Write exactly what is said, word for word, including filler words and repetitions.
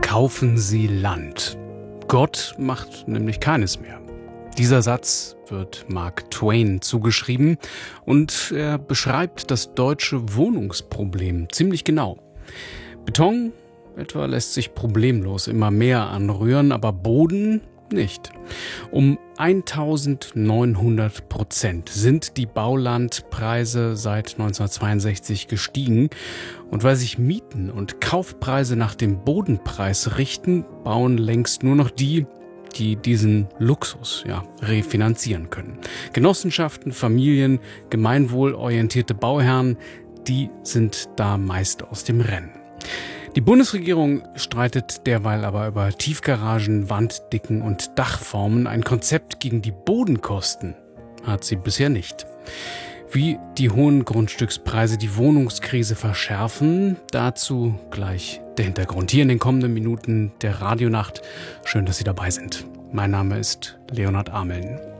Kaufen Sie Land. Gott macht nämlich keines mehr. Dieser Satz wird Mark Twain zugeschrieben und er beschreibt das deutsche Wohnungsproblem ziemlich genau. Beton etwa lässt sich problemlos immer mehr anrühren, aber Boden nicht. Um eintausendneunhundert Prozent sind die Baulandpreise seit neunzehnhundertzweiundsechzig gestiegen. Und weil sich Mieten und Kaufpreise nach dem Bodenpreis richten, bauen längst nur noch die, die diesen Luxus ja, refinanzieren können. Genossenschaften, Familien, gemeinwohlorientierte Bauherren, die sind da meist aus dem Rennen. Die Bundesregierung streitet derweil aber über Tiefgaragen, Wanddicken und Dachformen. Ein Konzept gegen die Bodenkosten hat sie bisher nicht. Wie die hohen Grundstückspreise die Wohnungskrise verschärfen, dazu gleich der Hintergrund. Hier in den kommenden Minuten der Radionacht. Schön, dass Sie dabei sind. Mein Name ist Leonhard Ameln.